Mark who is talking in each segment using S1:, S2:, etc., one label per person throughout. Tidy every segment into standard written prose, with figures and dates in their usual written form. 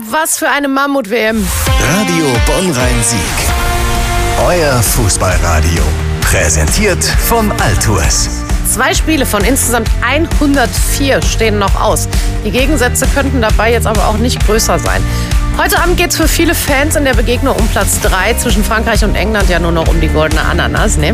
S1: was für eine Mammut-WM.
S2: Radio Bonn-Rhein-Sieg. Euer Fußballradio. Präsentiert von Altours.
S1: 2 Spiele von insgesamt 104 stehen noch aus. Die Gegensätze könnten dabei jetzt aber auch nicht größer sein. Heute Abend geht es für viele Fans in der Begegnung um Platz 3 zwischen Frankreich und England ja nur noch um die goldene Ananas. Ne?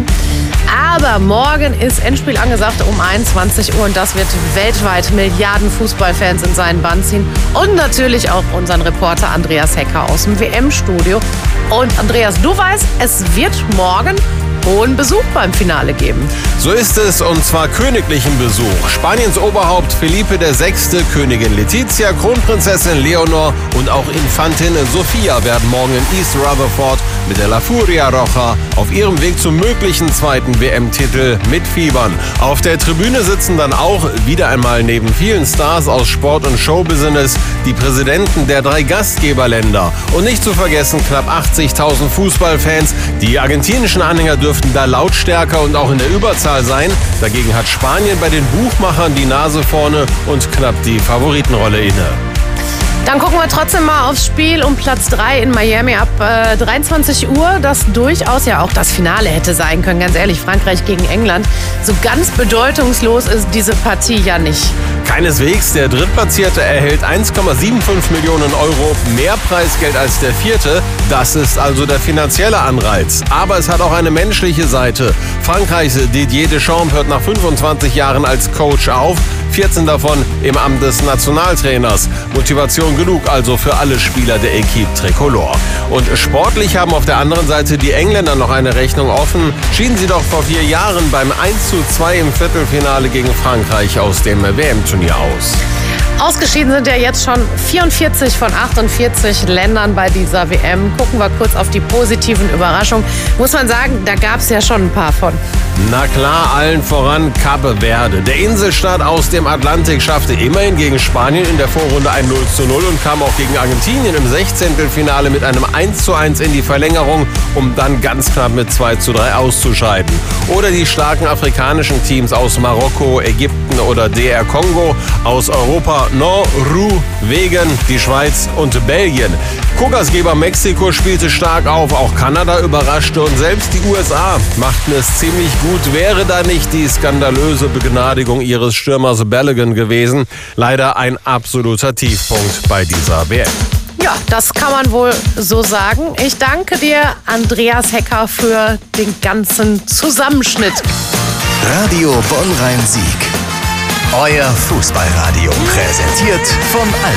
S1: Aber morgen ist Endspiel angesagt um 21 Uhr und das wird weltweit Milliarden Fußballfans in seinen Bann ziehen. Und natürlich auch unseren Reporter Andreas Hecker aus dem WM-Studio. Und Andreas, du weißt, es wird morgen hohen Besuch beim Finale geben.
S3: So ist es, und zwar königlichen Besuch. Spaniens Oberhaupt Felipe VI., Königin Letizia, Kronprinzessin Leonor und auch Infantin Sofia werden morgen in East Rutherford mit der La Furia Roja auf ihrem Weg zum möglichen 2. WM-Titel mitfiebern. Auf der Tribüne sitzen dann auch wieder einmal neben vielen Stars aus Sport und Showbusiness die Präsidenten der 3 Gastgeberländer. Und nicht zu vergessen knapp 80.000 Fußballfans. Die argentinischen Anhänger dürften da lautstärker und auch in der Überzahl sein. Dagegen hat Spanien bei den Buchmachern die Nase vorne und knapp die Favoritenrolle inne.
S1: Dann gucken wir trotzdem mal aufs Spiel um Platz 3 in Miami ab 23 Uhr, das durchaus ja auch das Finale hätte sein können. Ganz ehrlich, Frankreich gegen England. So ganz bedeutungslos ist diese Partie ja nicht.
S3: Keineswegs. Der Drittplatzierte erhält 1,75 Millionen Euro mehr Preisgeld als der Vierte. Das ist also der finanzielle Anreiz. Aber es hat auch eine menschliche Seite. Frankreichs Didier Deschamps hört nach 25 Jahren als Coach auf. 14 davon im Amt des Nationaltrainers. Motivation genug also für alle Spieler der Equipe Tricolore. Und sportlich haben auf der anderen Seite die Engländer noch eine Rechnung offen. Schieden sie doch vor 4 Jahren beim 1:2 im Viertelfinale gegen Frankreich aus dem WM-Turnier aus.
S1: Ausgeschieden sind ja jetzt schon 44 von 48 Ländern bei dieser WM. Gucken wir kurz auf die positiven Überraschungen. Muss man sagen, da gab es ja schon ein paar von.
S3: Na klar, allen voran Cape Verde. Der Inselstaat aus dem Atlantik schaffte immerhin gegen Spanien in der Vorrunde ein 0:0 und kam auch gegen Argentinien im 16. Finale mit einem 1:1 in die Verlängerung, um dann ganz knapp mit 2:3 auszuscheiden. Oder die starken afrikanischen Teams aus Marokko, Ägypten oder DR Kongo, aus Europa Norwegen, die Schweiz und Belgien. Co-Gastgeber Mexiko spielte stark auf, auch Kanada überraschte und selbst die USA machten es ziemlich gut. Wäre da nicht die skandalöse Begnadigung ihres Stürmers Balogun gewesen. Leider ein absoluter Tiefpunkt bei dieser WM.
S1: Ja, das kann man wohl so sagen. Ich danke dir, Andreas Hecker, für den ganzen Zusammenschnitt.
S2: Radio Bonn-Rhein-Sieg. Euer Fußballradio. Präsentiert von Altours.